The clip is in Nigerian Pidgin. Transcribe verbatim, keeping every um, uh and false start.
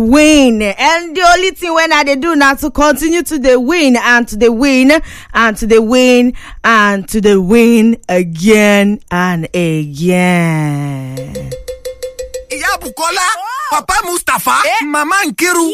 win. And the only thing when I they do now to continue to the win and to the win and to the win and to the win again and again. Iya Bukola, Papa Mustafa, Mama Nkiru.